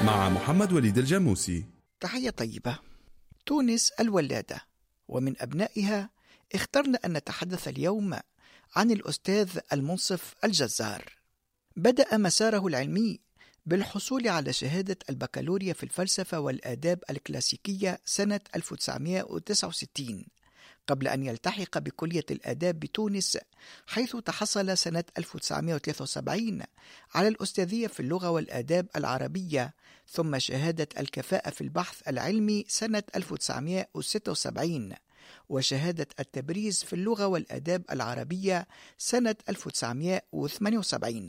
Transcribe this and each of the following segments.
مع محمد وليد الجاموسي. تحية طيبة. تونس الولادة، ومن أبنائها اخترنا أن نتحدث اليوم عن الأستاذ المنصف الجزار. بدأ مساره العلمي بالحصول على شهادة البكالوريا في الفلسفة والآداب الكلاسيكية سنة 1969 قبل أن يلتحق بكلية الآداب بتونس، حيث تحصل سنة 1973 على الأستاذية في اللغة والآداب العربية، ثم شهادة الكفاءة في البحث العلمي سنة 1976 وشهادة التبريز في اللغة والآداب العربية سنة 1978.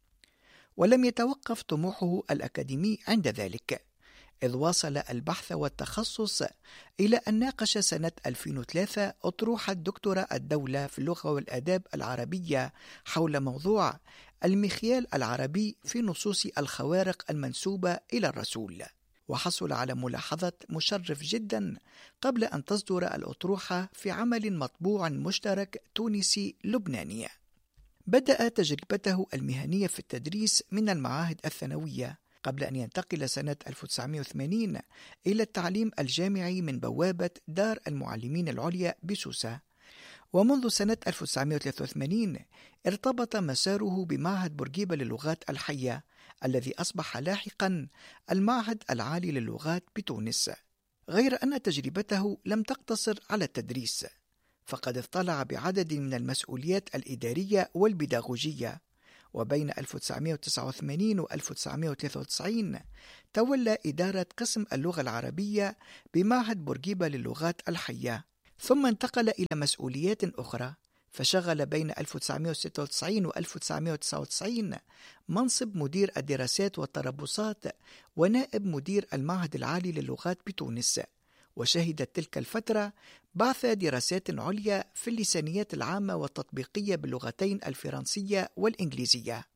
ولم يتوقف طموحه الأكاديمي عند ذلك، إذ واصل البحث والتخصص إلى أن ناقش سنة 2003 أطروحة دكتوراه الدولة في اللغة والآداب العربية حول موضوع المخيال العربي في نصوص الخوارق المنسوبة إلى الرسول، وحصل على ملاحظة مشرف جدا قبل أن تصدر الأطروحة في عمل مطبوع مشترك تونسي لبناني. بدأ تجربته المهنية في التدريس من المعاهد الثانوية قبل أن ينتقل سنة 1980 إلى التعليم الجامعي من بوابة دار المعلمين العليا بسوسة، ومنذ سنة 1983 ارتبط مساره بمعهد بورقيبة للغات الحية الذي أصبح لاحقا المعهد العالي للغات بتونس. غير أن تجربته لم تقتصر على التدريس، فقد اطلع بعدد من المسؤوليات الإدارية والبيداغوجية، وبين 1989 و 1993 تولى إدارة قسم اللغة العربية بمعهد بورقيبة للغات الحية، ثم انتقل إلى مسؤوليات أخرى، فشغل بين 1996 و 1999 منصب مدير الدراسات والتربصات ونائب مدير المعهد العالي للغات بتونس، وشهدت تلك الفترة بعث دراسات عليا في اللسانيات العامة والتطبيقية باللغتين الفرنسية والإنجليزية.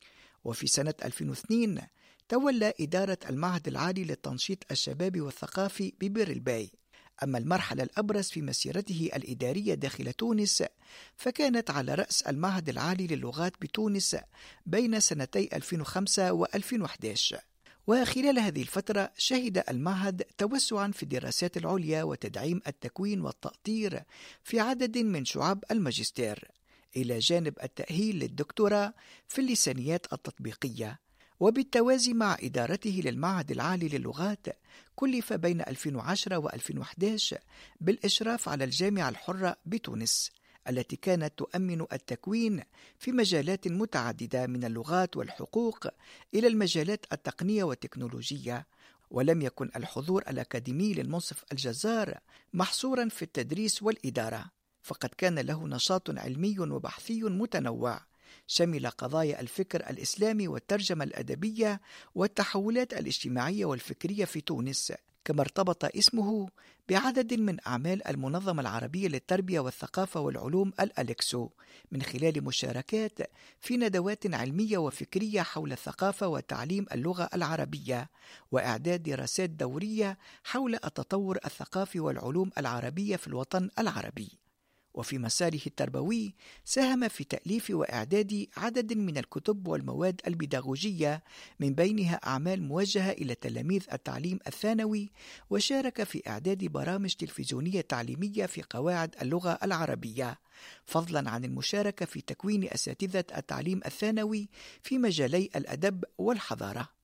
وفي سنة 2002 تولى إدارة المعهد العالي للتنشيط الشبابي والثقافي ببير الباي. أما المرحلة الأبرز في مسيرته الإدارية داخل تونس فكانت على رأس المعهد العالي للغات بتونس بين سنتي 2005 و 2011. وخلال هذه الفترة شهد المعهد توسعا في الدراسات العليا وتدعيم التكوين والتأطير في عدد من شعب الماجستير، إلى جانب التأهيل للدكتوراه في اللسانيات التطبيقية. وبالتوازي مع إدارته للمعهد العالي للغات كلف بين 2010 و 2011 بالإشراف على الجامعة الحرة بتونس، التي كانت تؤمن التكوين في مجالات متعددة من اللغات والحقوق إلى المجالات التقنية والتكنولوجية. ولم يكن الحضور الأكاديمي للمنصف الجزار محصورا في التدريس والإدارة، فقد كان له نشاط علمي وبحثي متنوع شمل قضايا الفكر الإسلامي والترجمة الأدبية والتحولات الاجتماعية والفكرية في تونس، كما ارتبط اسمه بعدد من أعمال المنظمة العربية للتربية والثقافة والعلوم الأليكسو، من خلال مشاركات في ندوات علمية وفكرية حول الثقافة وتعليم اللغة العربية، وإعداد دراسات دورية حول التطور الثقافي والعلوم العربية في الوطن العربي. وفي مساره التربوي ساهم في تأليف وإعداد عدد من الكتب والمواد البيداغوجية، من بينها أعمال موجهة إلى تلاميذ التعليم الثانوي، وشارك في إعداد برامج تلفزيونية تعليمية في قواعد اللغة العربية، فضلا عن المشاركة في تكوين أساتذة التعليم الثانوي في مجالي الأدب والحضارة.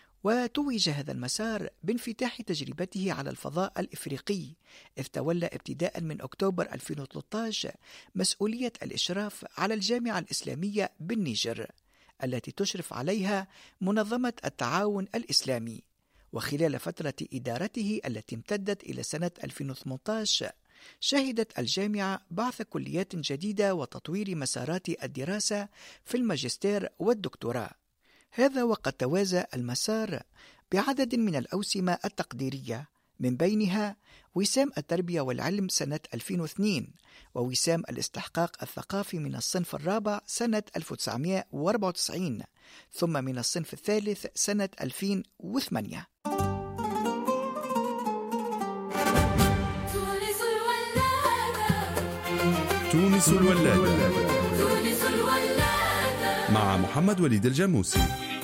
وتوج هذا المسار بانفتاح تجربته على الفضاء الإفريقي، إذ تولى ابتداء من أكتوبر 2013 مسؤولية الإشراف على الجامعة الإسلامية بالنيجر التي تشرف عليها منظمة التعاون الإسلامي. وخلال فترة إدارته التي امتدت إلى سنة 2018 شهدت الجامعة بعث كليات جديدة وتطوير مسارات الدراسة في الماجستير والدكتوراه. هذا وقد توازى المسار بعدد من الأوسمة التقديرية، من بينها وسام التربية والعلم سنة 2002، ووسام الاستحقاق الثقافي من الصنف الرابع سنة 1994، ثم من الصنف الثالث سنة 2008. تونس الولادة مع محمد وليد الجاموسي.